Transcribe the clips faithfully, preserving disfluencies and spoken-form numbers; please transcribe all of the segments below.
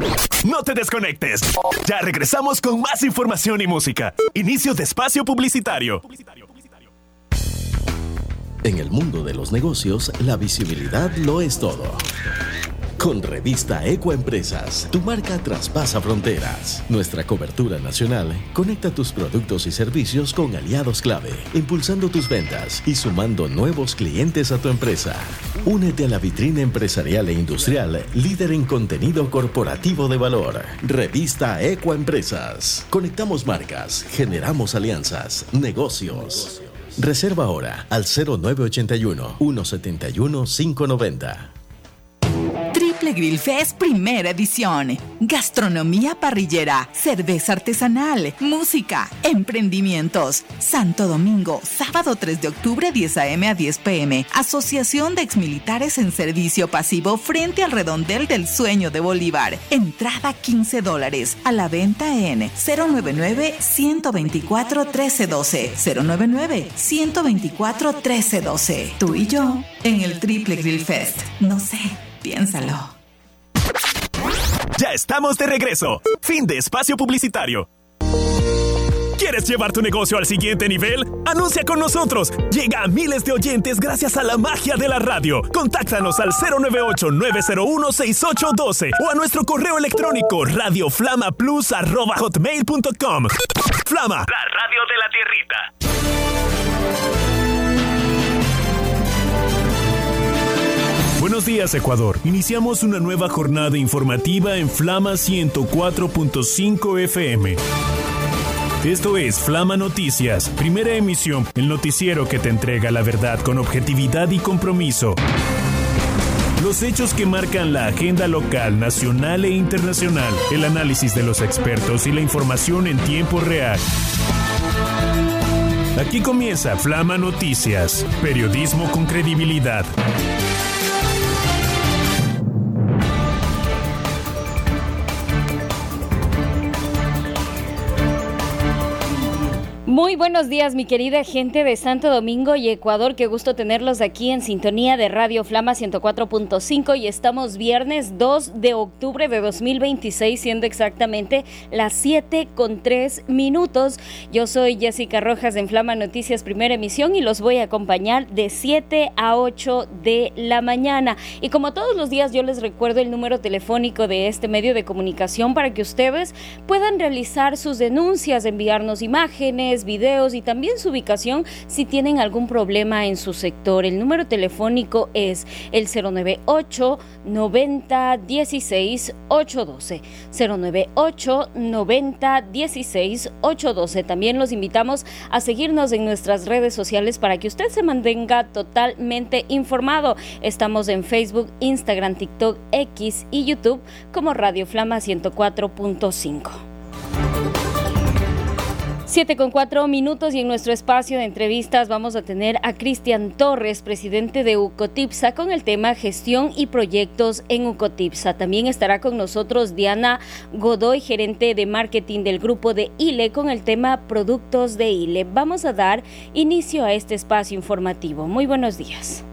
No te desconectes. Ya regresamos con más información y música. Inicio de espacio publicitario. En el mundo de los negocios, la visibilidad lo es todo. Con Revista Ecoempresas, tu marca traspasa fronteras. Nuestra cobertura nacional conecta tus productos y servicios con aliados clave, impulsando tus ventas y sumando nuevos clientes a tu empresa. Únete a la vitrina empresarial e industrial, líder en contenido corporativo de valor. Revista Ecoempresas. Conectamos marcas, generamos alianzas, negocios. Reserva ahora al cero nueve ocho uno, uno siete uno, cinco nueve cero. Triple Grill Fest Primera Edición. Gastronomía parrillera, cerveza artesanal, música, emprendimientos. Santo Domingo, sábado tres de octubre, diez a.m. a diez p.m. Asociación de Exmilitares en Servicio Pasivo frente al Redondel del Sueño de Bolívar. Entrada quince dólares. A la venta en cero nueve nueve, uno dos cuatro, uno tres uno dos. cero nueve nueve, uno dos cuatro, uno tres uno dos. Tú y yo en el Triple Grill Fest. No sé. Piénsalo. Ya estamos de regreso. Fin de espacio publicitario. ¿Quieres llevar tu negocio al siguiente nivel? ¡Anuncia con nosotros! Llega a miles de oyentes gracias a la magia de la radio. Contáctanos al cero nueve ocho, nueve cero uno, seis ocho uno dos o a nuestro correo electrónico radioflamaplus arroba hotmail punto com. Flama, la radio de la tierrita. Buenos días, Ecuador. Iniciamos una nueva jornada informativa en Flama ciento cuatro punto cinco F M. Esto es Flama Noticias, primera emisión, el noticiero que te entrega la verdad con objetividad y compromiso. Los hechos que marcan la agenda local, nacional e internacional, el análisis de los expertos y la información en tiempo real. Aquí comienza Flama Noticias, periodismo con credibilidad. Muy buenos días, mi querida gente de Santo Domingo y Ecuador. Qué gusto tenerlos aquí en sintonía de Radio Flama ciento cuatro punto cinco y estamos viernes dos de octubre de dos mil veintiséis, siendo exactamente las siete con tres minutos. Yo soy Jessica Rojas en Flama Noticias Primera Emisión y los voy a acompañar de siete a ocho de la mañana. Y como todos los días, yo les recuerdo el número telefónico de este medio de comunicación para que ustedes puedan realizar sus denuncias, enviarnos imágenes, videos y también su ubicación si tienen algún problema en su sector. El número telefónico es el cero nueve ocho, noventa, dieciséis, ochocientos doce. cero nueve ocho, noventa, dieciséis, ochocientos doce. También los invitamos a seguirnos en nuestras redes sociales para que usted se mantenga totalmente informado. Estamos en Facebook, Instagram, TikTok, X y YouTube como Radio Flama ciento cuatro punto cinco. Siete con cuatro minutos y en nuestro espacio de entrevistas vamos a tener a Cristian Torres, presidente de UCOTIPSA, con el tema gestión y proyectos en UCOTIPSA. También estará con nosotros Diana Godoy, gerente de marketing del grupo de I L E, con el tema productos de I L E. Vamos a dar inicio a este espacio informativo. Muy buenos días.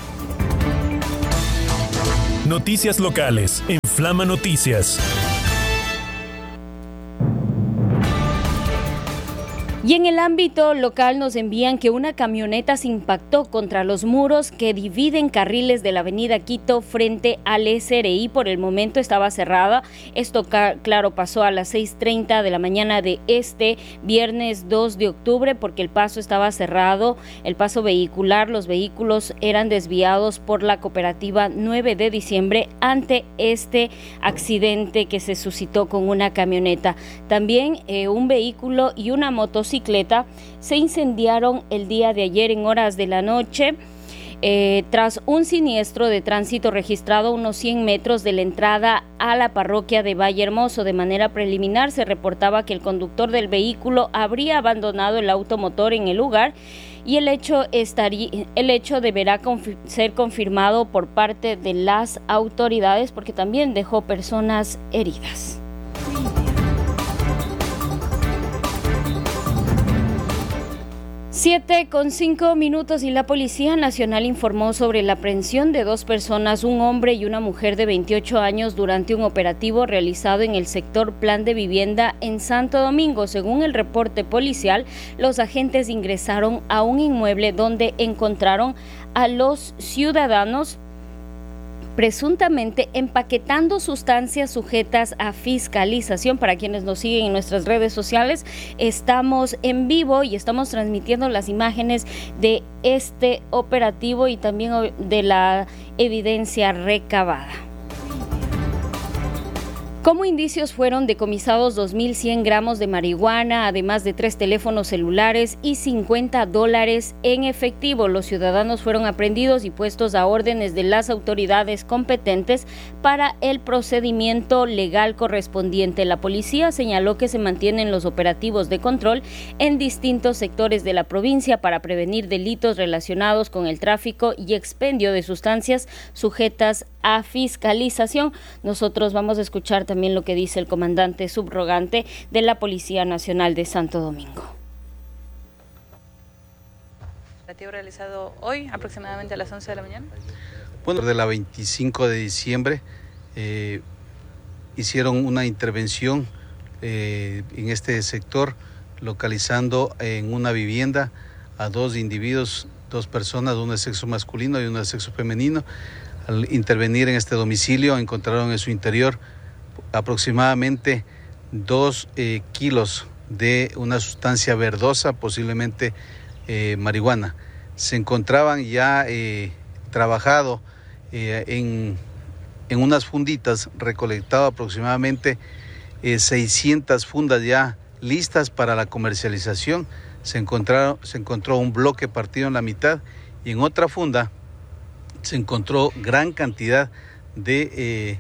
Noticias locales en Flama Noticias. Y en el ámbito local nos envían que una camioneta se impactó contra los muros que dividen carriles de la avenida Quito frente al S R I. Por el momento estaba cerrada. Esto, claro, pasó a las seis treinta de la mañana de este viernes dos de octubre porque el paso estaba cerrado, el paso vehicular. Los vehículos eran desviados por la cooperativa nueve de diciembre ante este accidente que se suscitó con una camioneta. También eh, un vehículo y una motocicleta se incendiaron el día de ayer en horas de la noche eh, tras un siniestro de tránsito registrado a unos cien metros de la entrada a la parroquia de Valle Hermoso. De manera preliminar se reportaba que el conductor del vehículo habría abandonado el automotor en el lugar y el hecho, estaría, el hecho deberá confi- ser confirmado por parte de las autoridades porque también dejó personas heridas. Siete con cinco minutos y la Policía Nacional informó sobre la aprehensión de dos personas, un hombre y una mujer de veintiocho años, durante un operativo realizado en el sector Plan de Vivienda en Santo Domingo. Según el reporte policial, los agentes ingresaron a un inmueble donde encontraron a los ciudadanos presuntamente empaquetando sustancias sujetas a fiscalización. Para quienes nos siguen en nuestras redes sociales, estamos en vivo y estamos transmitiendo las imágenes de este operativo y también de la evidencia recabada. Como indicios fueron decomisados dos mil cien gramos de marihuana, además de tres teléfonos celulares y cincuenta dólares en efectivo. Los ciudadanos fueron aprehendidos y puestos a órdenes de las autoridades competentes para el procedimiento legal correspondiente. La policía señaló que se mantienen los operativos de control en distintos sectores de la provincia para prevenir delitos relacionados con el tráfico y expendio de sustancias sujetas a fiscalización. Nosotros vamos a escuchar también también lo que dice el comandante subrogante de la Policía Nacional de Santo Domingo. ¿Operativo realizado hoy aproximadamente a las once de la mañana? Bueno, de la veinticinco de diciembre eh, hicieron una intervención eh, en este sector, localizando en una vivienda a dos individuos, dos personas, uno de sexo masculino y uno de sexo femenino. Al intervenir en este domicilio encontraron en su interior aproximadamente dos eh, kilos de una sustancia verdosa, posiblemente eh, marihuana. Se encontraban ya eh, trabajado eh, en, en unas funditas, recolectado aproximadamente eh, seiscientas fundas ya listas para la comercialización. Se encontraron, se encontró un bloque partido en la mitad y en otra funda se encontró gran cantidad de eh,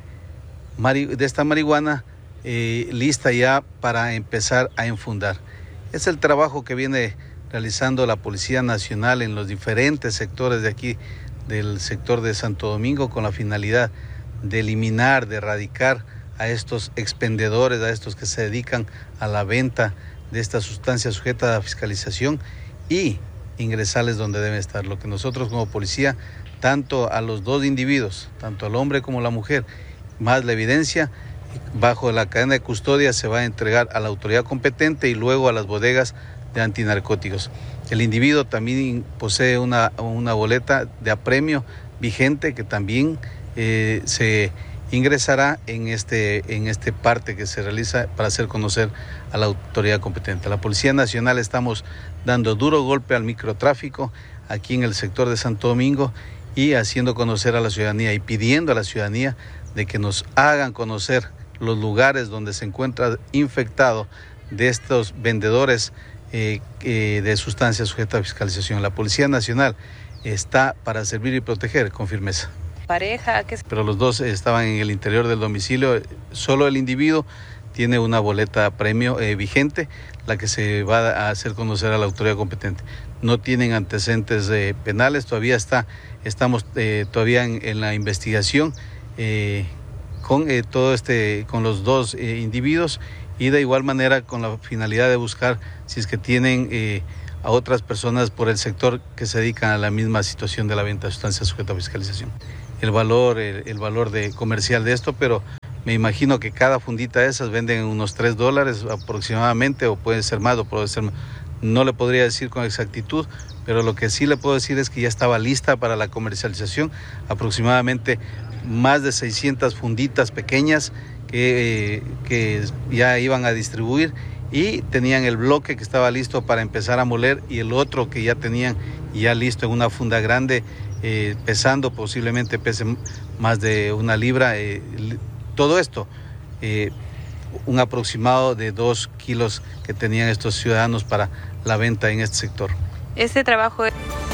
de esta marihuana eh, lista ya para empezar a enfundar. Es el trabajo que viene realizando la Policía Nacional en los diferentes sectores de aquí, del sector de Santo Domingo, con la finalidad de eliminar, de erradicar a estos expendedores, a estos que se dedican a la venta de estas sustancias sujetas a fiscalización y ingresarles donde deben estar. Lo que nosotros como policía, tanto a los dos individuos, tanto al hombre como a la mujer, más la evidencia, bajo la cadena de custodia se va a entregar a la autoridad competente y luego a las bodegas de antinarcóticos. El individuo también posee una, una boleta de apremio vigente que también eh, se ingresará en este, en este parte que se realiza para hacer conocer a la autoridad competente. La Policía Nacional estamos dando duro golpe al microtráfico aquí en el sector de Santo Domingo y haciendo conocer a la ciudadanía y pidiendo a la ciudadanía de que nos hagan conocer los lugares donde se encuentra infectado de estos vendedores eh, eh, de sustancias sujetas a fiscalización. La Policía Nacional está para servir y proteger con firmeza. Pareja, ¿qué? Pero los dos estaban en el interior del domicilio. Solo el individuo tiene una boleta premio eh, vigente, la que se va a hacer conocer a la autoridad competente. No tienen antecedentes eh, penales, todavía está, estamos eh, todavía en, en la investigación. Eh, con eh, todo este con los dos eh, individuos y de igual manera con la finalidad de buscar si es que tienen eh, a otras personas por el sector que se dedican a la misma situación de la venta de sustancias sujetas a fiscalización. El valor el, el valor de comercial de esto, pero me imagino que cada fundita de esas venden unos tres dólares aproximadamente, o puede ser más o puede ser más. No le podría decir con exactitud, pero lo que sí le puedo decir es que ya estaba lista para la comercialización aproximadamente más de seiscientas funditas pequeñas que, eh, que ya iban a distribuir y tenían el bloque que estaba listo para empezar a moler y el otro que ya tenían ya listo en una funda grande, eh, pesando, posiblemente pese más de una libra. Eh, todo esto, eh, un aproximado de dos kilos que tenían estos ciudadanos para la venta en este sector. Este trabajo es...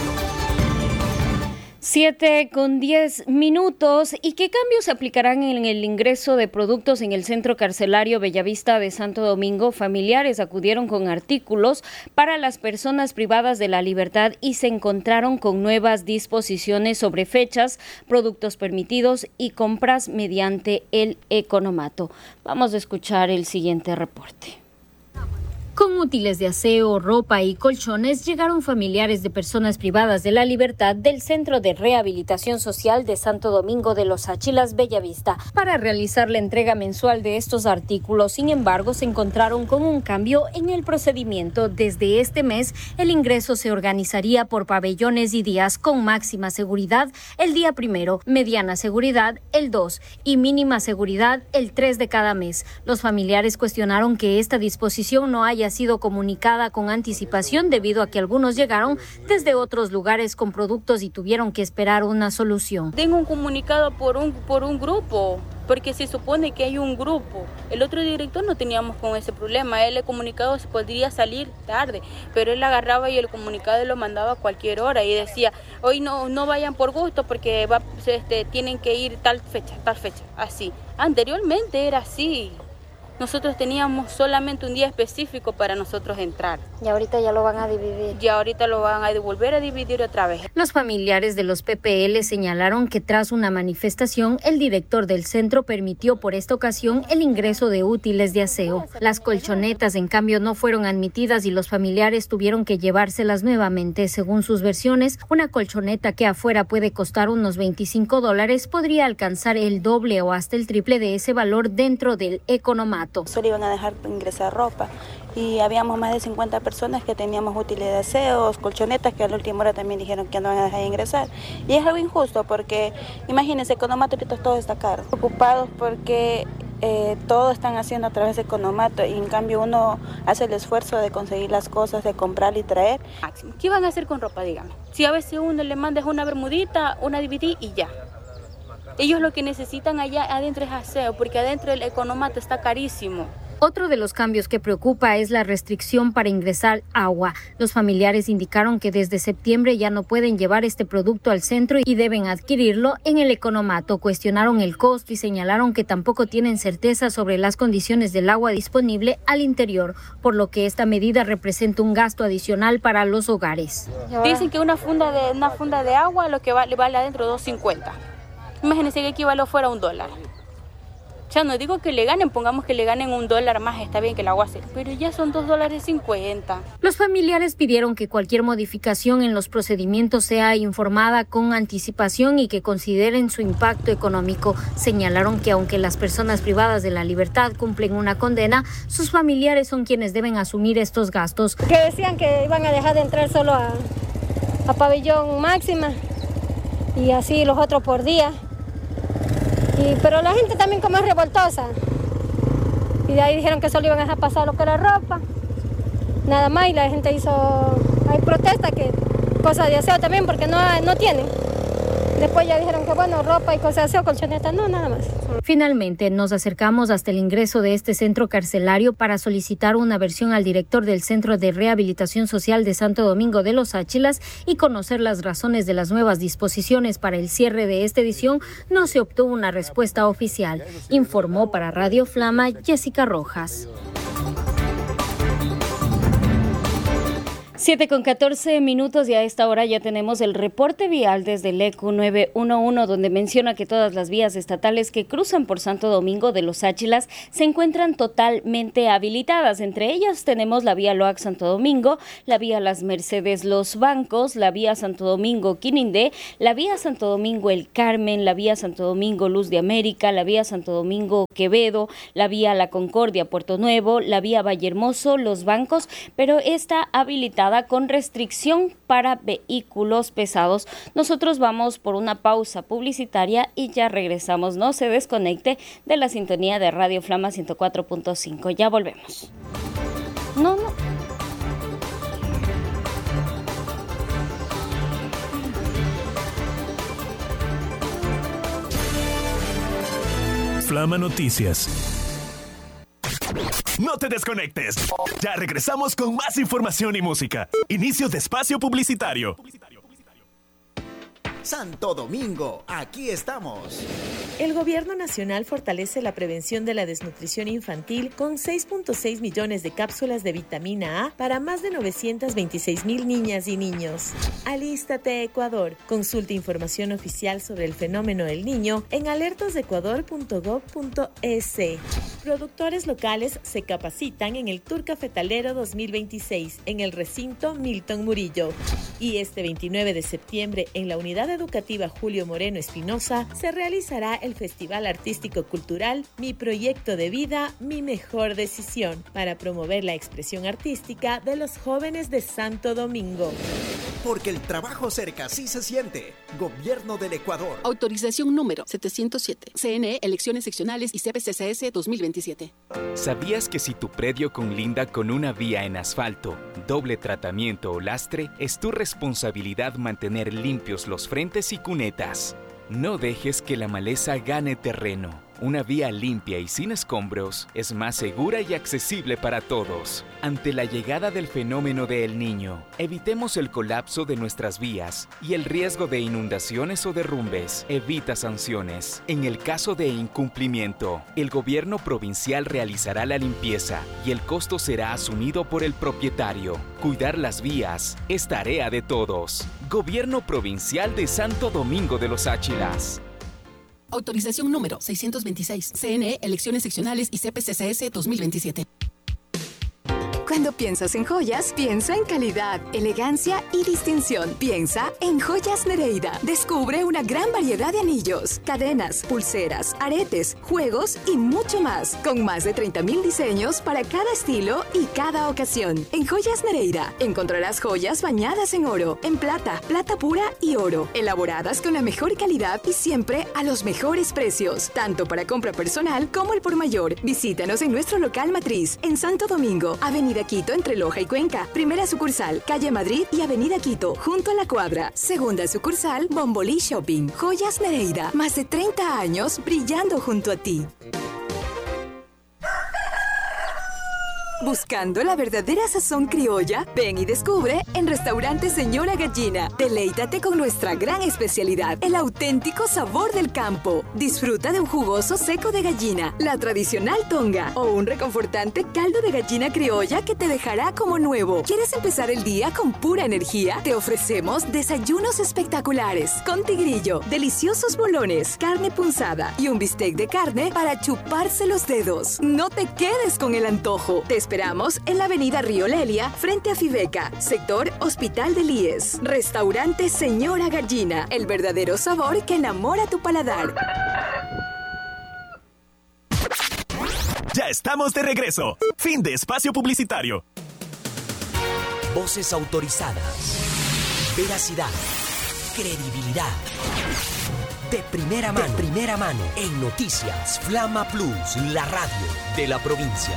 Siete con diez minutos. ¿Y qué cambios se aplicarán en el ingreso de productos en el centro carcelario Bellavista de Santo Domingo? Familiares acudieron con artículos para las personas privadas de la libertad y se encontraron con nuevas disposiciones sobre fechas, productos permitidos y compras mediante el economato. Vamos a escuchar el siguiente reporte. Con útiles de aseo, ropa y colchones llegaron familiares de personas privadas de la libertad del Centro de Rehabilitación Social de Santo Domingo de los Áchilas, Bellavista, para realizar la entrega mensual de estos artículos. Sin embargo, se encontraron con un cambio en el procedimiento. Desde este mes, el ingreso se organizaría por pabellones y días con máxima seguridad el día primero, mediana seguridad el dos y mínima seguridad el tres de cada mes. Los familiares cuestionaron que esta disposición no haya sido comunicada con anticipación debido a que algunos llegaron desde otros lugares con productos y tuvieron que esperar una solución. Tengo un comunicado por un, por un grupo, porque se supone que hay un grupo. El otro director no teníamos con ese problema, él el comunicado se podría salir tarde, pero él agarraba y el comunicado lo mandaba a cualquier hora y decía, hoy no, no vayan por gusto porque va, este, tienen que ir tal fecha, tal fecha, así. Anteriormente era así. Nosotros teníamos solamente un día específico para nosotros entrar. Y ahorita ya lo van a dividir. Y ahorita lo van a volver a dividir otra vez. Los familiares de los P P L señalaron que tras una manifestación, el director del centro permitió por esta ocasión el ingreso de útiles de aseo. Las colchonetas, en cambio, no fueron admitidas y los familiares tuvieron que llevárselas nuevamente. Según sus versiones, una colchoneta que afuera puede costar unos veinticinco dólares podría alcanzar el doble o hasta el triple de ese valor dentro del economato. Solo iban a dejar ingresar ropa y habíamos más de cincuenta personas que teníamos útiles de aseo, colchonetas que a la última hora también dijeron que no van a dejar ingresar. Y es algo injusto porque, imagínense, Economato ahorita todo está caro. Ocupados porque eh, todo están haciendo a través de Economato y en cambio uno hace el esfuerzo de conseguir las cosas, de comprar y traer. ¿Qué van a hacer con ropa, dígame? Si a veces uno le manda una bermudita, una D V D y ya. Ellos lo que necesitan allá adentro es aseo, porque adentro el economato está carísimo. Otro de los cambios que preocupa es la restricción para ingresar agua. Los familiares indicaron que desde septiembre ya no pueden llevar este producto al centro y deben adquirirlo en el economato. Cuestionaron el costo y señalaron que tampoco tienen certeza sobre las condiciones del agua disponible al interior, por lo que esta medida representa un gasto adicional para los hogares. Dicen que una funda de, una funda de agua lo que vale, vale adentro dos cincuenta. Imagínense que equivale fuera un dólar. Ya no digo que le ganen, pongamos que le ganen un dólar más, está bien que el agua se, pero ya son dos dólares cincuenta. Los familiares pidieron que cualquier modificación en los procedimientos sea informada con anticipación y que consideren su impacto económico. Señalaron que aunque las personas privadas de la libertad cumplen una condena, sus familiares son quienes deben asumir estos gastos. Que decían que iban a dejar de entrar solo a, a pabellón máxima y así los otros por día. Y, pero la gente también como es revoltosa. Y de ahí dijeron que solo iban a dejar pasar lo que era ropa. Nada más, y la gente hizo... Hay protesta que cosas de aseo también porque no, no tienen. Después ya dijeron que bueno, ropa y cosas de aseo, colchonetas, no, nada más. Finalmente, nos acercamos hasta el ingreso de este centro carcelario para solicitar una versión al director del Centro de Rehabilitación Social de Santo Domingo de los Áchilas y conocer las razones de las nuevas disposiciones para el cierre de esta edición. No se obtuvo una respuesta oficial. Informó para Radio Flama Jessica Rojas. siete con catorce minutos y a esta hora ya tenemos el reporte vial desde el E Q nueve uno uno, donde menciona que todas las vías estatales que cruzan por Santo Domingo de los Áchilas se encuentran totalmente habilitadas. Entre ellas tenemos la vía Loac Santo Domingo, la vía Las Mercedes Los Bancos, la vía Santo Domingo Quinindé, la vía Santo Domingo El Carmen, la vía Santo Domingo Luz de América, la vía Santo Domingo Quevedo, la vía La Concordia Puerto Nuevo, la vía Vallehermoso Los Bancos, pero está habilitada con restricción para vehículos pesados. Nosotros vamos por una pausa publicitaria y ya regresamos. No se desconecte de la sintonía de Radio Flama ciento cuatro punto cinco. Ya volvemos. No, no. Flama Noticias. No te desconectes. Ya regresamos con más información y música. Inicio de espacio publicitario. Santo Domingo, aquí estamos. El Gobierno Nacional fortalece la prevención de la desnutrición infantil con seis punto seis millones de cápsulas de vitamina A para más de novecientas veintiséis mil niñas y niños. Alístate, Ecuador. Consulta información oficial sobre el fenómeno del niño en alertas de ecuador punto gob punto es. Productores locales se capacitan en el Tour Cafetalero dos mil veintiséis en el recinto Milton Murillo. Y este veintinueve de septiembre, en la Unidad Educativa Julio Moreno Espinosa, se realizará el Festival Artístico Cultural Mi Proyecto de Vida, Mi Mejor Decisión, para promover la expresión artística de los jóvenes de Santo Domingo. Porque el trabajo cerca sí se siente. Gobierno del Ecuador. Autorización número setecientos siete. C N E, Elecciones Seccionales y C P C C S dos mil veintisiete. ¿Sabías que si tu predio conlinda con una vía en asfalto, doble tratamiento o lastre, es tu responsabilidad mantener limpios los frentes y cunetas? No dejes que la maleza gane terreno. Una vía limpia y sin escombros es más segura y accesible para todos. Ante la llegada del fenómeno de El Niño, evitemos el colapso de nuestras vías y el riesgo de inundaciones o derrumbes. Evita sanciones. En el caso de incumplimiento, el gobierno provincial realizará la limpieza y el costo será asumido por el propietario. Cuidar las vías es tarea de todos. Gobierno Provincial de Santo Domingo de los Áchilas. Autorización número seiscientos veintiséis. C N E, Elecciones Seccionales y C P C C S dos mil veintisiete. Cuando piensas en joyas, piensa en calidad, elegancia y distinción. Piensa en Joyas Nereida. Descubre una gran variedad de anillos, cadenas, pulseras, aretes, juegos y mucho más. Con más de treinta mil diseños para cada estilo y cada ocasión. En Joyas Nereida encontrarás joyas bañadas en oro, en plata, plata pura y oro. Elaboradas con la mejor calidad y siempre a los mejores precios. Tanto para compra personal como el por mayor. Visítanos en nuestro local matriz en Santo Domingo, Avenida Quito entre Loja y Cuenca. Primera sucursal, Calle Madrid y Avenida Quito, junto a la Cuadra. Segunda sucursal, Bombolí Shopping. Joyas Nereida, más de treinta años brillando junto a ti. Buscando la verdadera sazón criolla, ven y descubre en Restaurante Señora Gallina. Deleítate con nuestra gran especialidad, el auténtico sabor del campo. Disfruta de un jugoso seco de gallina, la tradicional tonga o un reconfortante caldo de gallina criolla que te dejará como nuevo. ¿Quieres empezar el día con pura energía? Te ofrecemos desayunos espectaculares con tigrillo, deliciosos bolones, carne punzada y un bistec de carne para chuparse los dedos. No te quedes con el antojo. Te esperamos en la avenida Río Lelia, frente a Fibeca, sector Hospital del I E S. Restaurante Señora Gallina, el verdadero sabor que enamora tu paladar. Ya estamos de regreso. Fin de espacio publicitario. Voces autorizadas. Veracidad. Credibilidad. De primera mano. De primera mano. En Noticias Flama Plus, la radio de la provincia.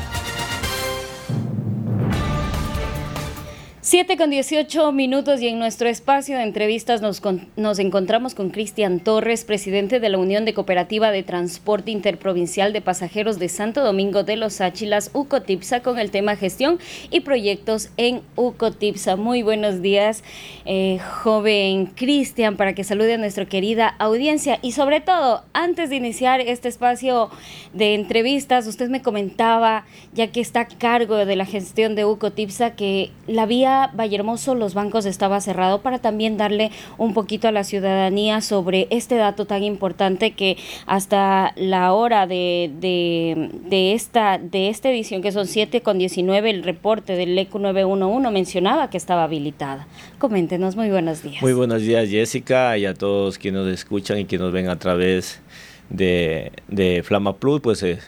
siete con dieciocho minutos y en nuestro espacio de entrevistas nos, con, nos encontramos con Cristian Torres, presidente de la Unión de Cooperativa de Transporte Interprovincial de Pasajeros de Santo Domingo de los Áchilas, UCOTIPSA, con el tema gestión y proyectos en UCOTIPSA. Muy buenos días, eh, joven Cristian, para que salude a nuestra querida audiencia. Y sobre todo, antes de iniciar este espacio de entrevistas, usted me comentaba, ya que está a cargo de la gestión de UCOTIPSA, que la vía Vallehermoso, los bancos estaba cerrado, para también darle un poquito a la ciudadanía sobre este dato tan importante que hasta la hora de, de, de, esta, de esta edición, que son siete con diecinueve, el reporte del E C U nueve uno uno mencionaba que estaba habilitada. Coméntenos, muy buenos días. Muy buenos días, Jessica, y a todos quienes nos escuchan y quienes nos ven a través de, de Flama Plus. Pues eh,